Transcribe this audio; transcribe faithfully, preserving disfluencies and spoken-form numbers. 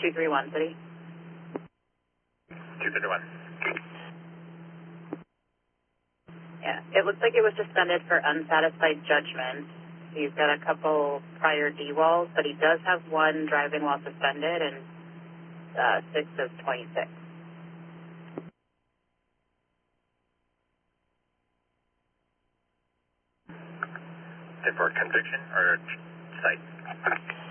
two three one, City. two three one. Yeah, it looks like it was suspended for unsatisfied judgment. He's got a couple prior D-walls, but he does have one driving while suspended and uh, six of twenty-six. For conviction or cite?